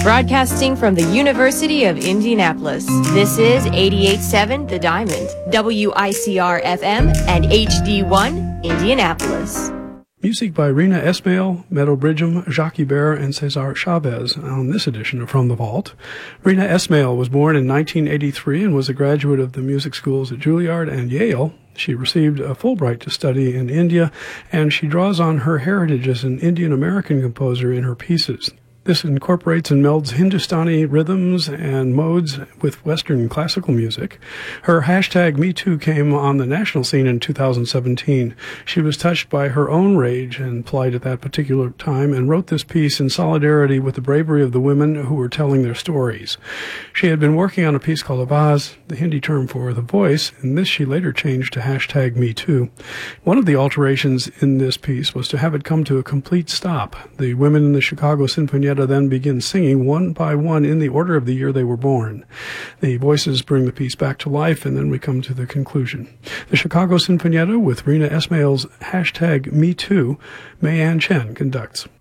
Broadcasting from the University of Indianapolis, this is 88.7 The Diamond, WICR-FM, and HD1 Indianapolis. Music by Rena Esmail, Meadow Bridgham, Jacques Ibert, and Cesar Chavez on this edition of From the Vault. Rena Esmail was born in 1983 and was a graduate of the music schools at Juilliard and Yale. She received a Fulbright to study in India, and she draws on her heritage as an Indian-American composer in her pieces. This incorporates and melds Hindustani rhythms and modes with Western classical music. Her hashtag #MeToo came on the national scene in 2017. She was touched by her own rage and plight at that particular time and wrote this piece in solidarity with the bravery of the women who were telling their stories. She had been working on a piece called Avaz, the Hindi term for the voice, and this she later changed to hashtag #MeToo. One of the alterations in this piece was to have it come to a complete stop. The women in the Chicago Sinfonietta then begin singing one by one in the order of the year they were born. The voices bring the piece back to life, and then we come to the conclusion. The Chicago Sinfonietta with Rena Esmail's hashtag #MeToo, May Ann Chen conducts.